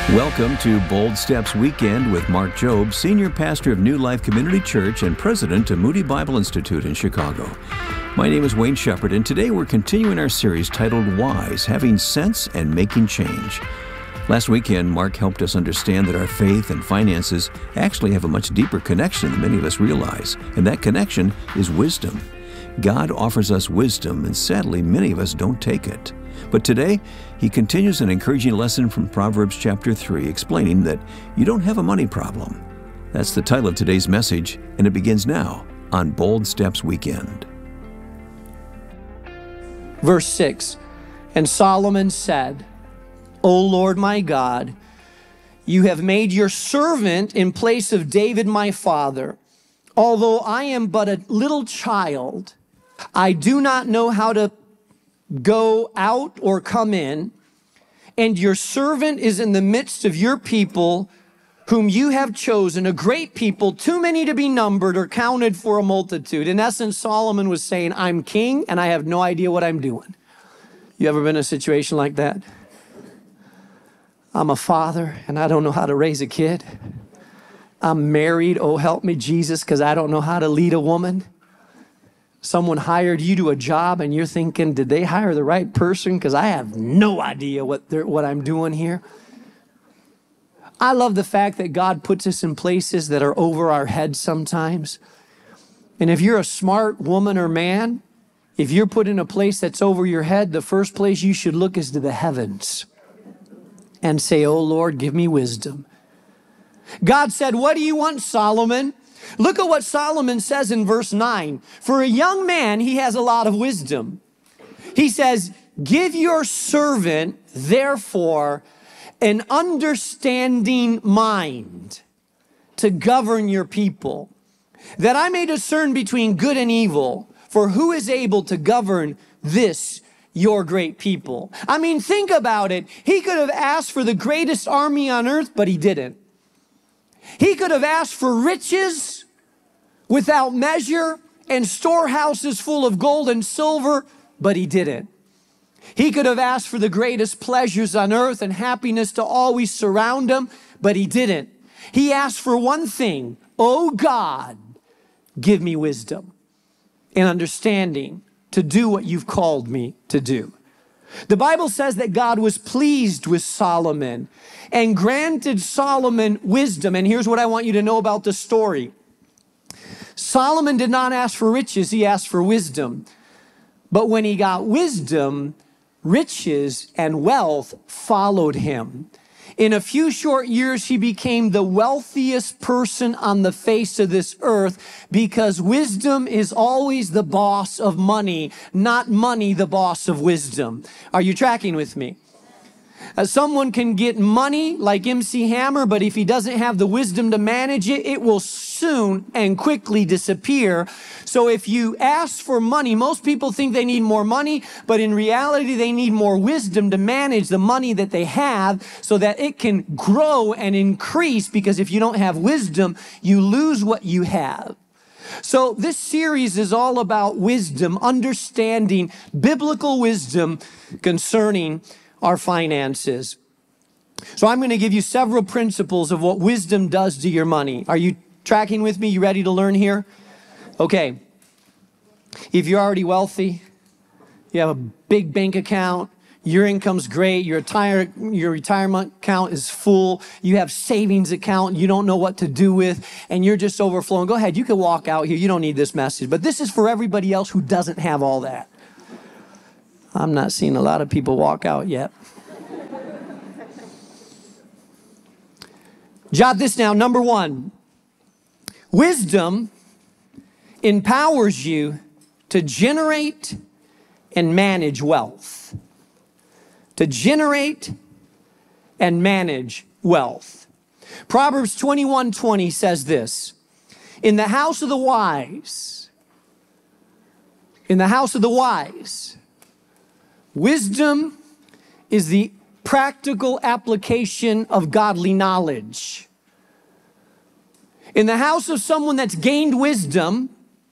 Welcome to Bold Steps Weekend with Mark Jobe, Senior Pastor of New Life Community Church and President of Moody Bible Institute in Chicago. My name is Wayne Shepherd, and today we're continuing our series titled Wise, Having Sense and Making Change. Last weekend, Mark helped us understand that our faith and finances actually have a much deeper connection than many of us realize, and that connection is wisdom. God offers us wisdom, and sadly, many of us don't take it. But today, he continues an encouraging lesson from Proverbs chapter 3, explaining that you don't have a money problem. That's the title of today's message, and it begins now on Bold Steps Weekend. Verse 6, And Solomon said, O Lord my God, you have made your servant in place of David my father. Although I am but a little child, I do not know how to go out or come in, and your servant is in the midst of your people, whom you have chosen, a great people, too many to be numbered or counted for a multitude. In essence, Solomon was saying, I'm king and I have no idea what I'm doing. You ever been in a situation like that? I'm a father and I don't know how to raise a kid. I'm married, oh help me Jesus, because I don't know how to lead a woman. Someone hired you to a job and you're thinking, did they hire the right person? Because I have no idea what I'm doing here. I love the fact that God puts us in places that are over our heads sometimes. And if you're a smart woman or man, if you're put in a place that's over your head, the first place you should look is to the heavens and say, oh Lord, give me wisdom. God said, what do you want, Solomon? Look at what Solomon says in verse 9. For a young man, he has a lot of wisdom. He says, give your servant, therefore, an understanding mind to govern your people, that I may discern between good and evil, for who is able to govern this your great people? I mean, think about it. He could have asked for the greatest army on earth, but he didn't. He could have asked for riches without measure and storehouses full of gold and silver, but he didn't. He could have asked for the greatest pleasures on earth and happiness to always surround him, but he didn't. He asked for one thing, oh God, give me wisdom and understanding to do what you've called me to do. The Bible says that God was pleased with Solomon and granted Solomon wisdom. And here's what I want you to know about the story. Solomon did not ask for riches, he asked for wisdom. But when he got wisdom, riches and wealth followed him. In a few short years, he became the wealthiest person on the face of this earth, because wisdom is always the boss of money, not money the boss of wisdom. Are you tracking with me? Someone can get money like MC Hammer, but if he doesn't have the wisdom to manage it, it will soon and quickly disappear. So if you ask for money, most people think they need more money, but in reality, they need more wisdom to manage the money that they have so that it can grow and increase, because if you don't have wisdom, you lose what you have. So this series is all about wisdom, understanding biblical wisdom concerning our finances. So I'm going to give you several principles of what wisdom does to your money. Are you tracking with me? You ready to learn here? Okay. If you're already wealthy, you have a big bank account, your income's great, your retirement account is full, you have savings account you don't know what to do with, and you're just overflowing. Go ahead, you can walk out here. You don't need this message. But this is for everybody else who doesn't have all that. I'm not seeing a lot of people walk out yet. Jot this down. Number one, wisdom empowers you to generate and manage wealth. To generate and manage wealth. Proverbs 21:20 says this, in the house of the wise, wisdom is the practical application of godly knowledge. In the house of someone that's gained wisdom,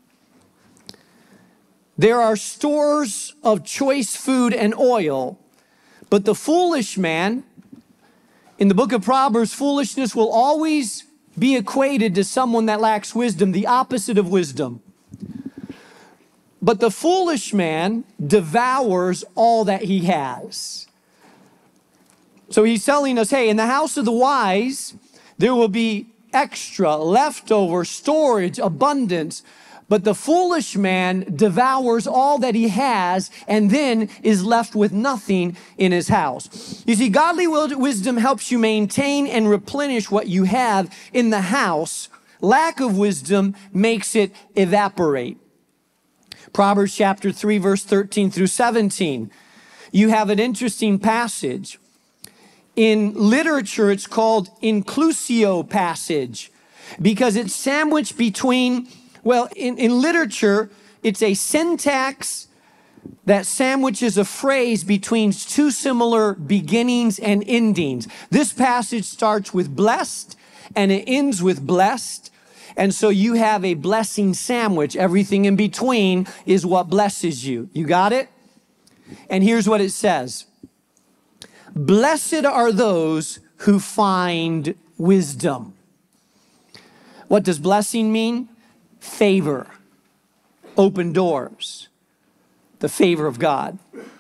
there are stores of choice food and oil, but the foolish man In the book of Proverbs, foolishness will always be equated to someone that lacks wisdom, the opposite of wisdom. But the foolish man devours all that he has. So he's telling us, hey, in the house of the wise, there will be extra, leftover, storage, abundance. But the foolish man devours all that he has and then is left with nothing in his house. You see, godly wisdom helps you maintain and replenish what you have in the house. Lack of wisdom makes it evaporate. Proverbs chapter 3, verse 13 through 17. You have an interesting passage. In literature, it's called inclusio passage because it's sandwiched between, well, in literature, it's a syntax that sandwiches a phrase between two similar beginnings and endings. This passage starts with blessed and it ends with blessed. And so you have a blessing sandwich. Everything in between is what blesses you. You got it? And here's what it says. Blessed are those who find wisdom. What does blessing mean? Favor, open doors, the favor of God.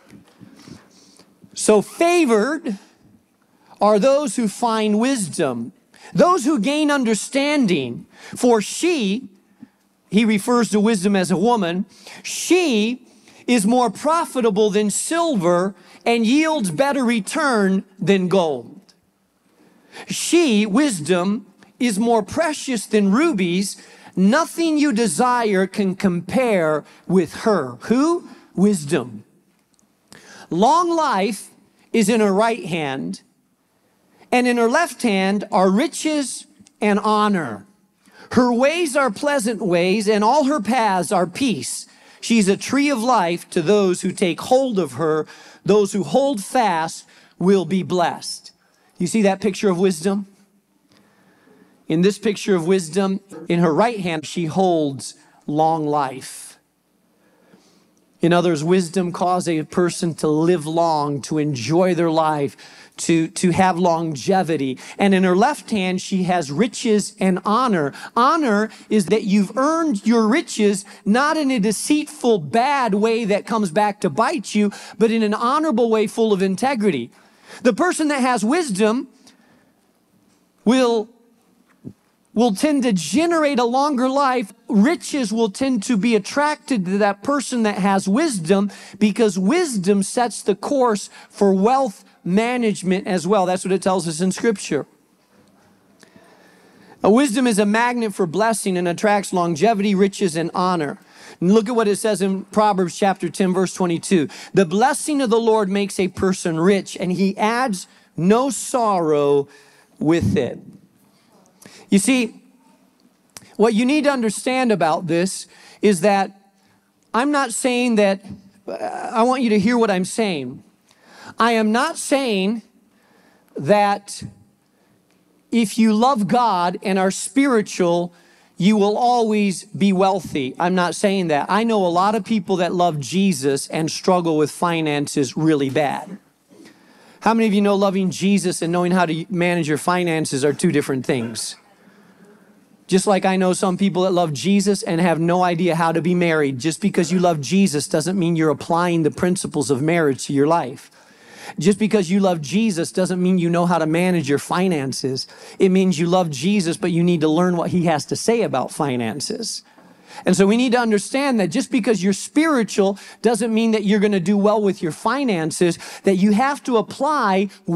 So favored are those who find wisdom, those who gain understanding. For she, he refers to wisdom as a woman, she is more profitable than silver and yields better return than gold. She, wisdom, is more precious than rubies. Nothing you desire can compare with her. Who? Wisdom. Long life is in her right hand, and in her left hand are riches and honor. Her ways are pleasant ways, and all her paths are peace. She's a tree of life to those who take hold of her. Those who hold fast will be blessed. You see that picture of wisdom? In this picture of wisdom, in her right hand, she holds long life. In others, wisdom causes a person to live long, to enjoy their life, to have longevity. And in her left hand, she has riches and honor. Honor is that you've earned your riches, not in a deceitful, bad way that comes back to bite you, but in an honorable way full of integrity. The person that has wisdom will tend to generate a longer life. Riches will tend to be attracted to that person that has wisdom because wisdom sets the course for wealth management as well. That's what it tells us in Scripture. Wisdom is a magnet for blessing and attracts longevity, riches, and honor. And look at what it says in Proverbs chapter 10, verse 22. The blessing of the Lord makes a person rich, and he adds no sorrow with it. You see, what you need to understand about this is that I'm not saying that, I want you to hear what I'm saying. I am not saying that if you love God and are spiritual, you will always be wealthy. I'm not saying that. I know a lot of people that love Jesus and struggle with finances really bad. How many of you know loving Jesus and knowing how to manage your finances are two different things? Just like I know some people that love Jesus and have no idea how to be married. Just because you love Jesus doesn't mean you're applying the principles of marriage to your life. Just because you love Jesus doesn't mean you know how to manage your finances. It means you love Jesus, but you need to learn what he has to say about finances. And so we need to understand that just because you're spiritual doesn't mean that you're going to do well with your finances, that you have to apply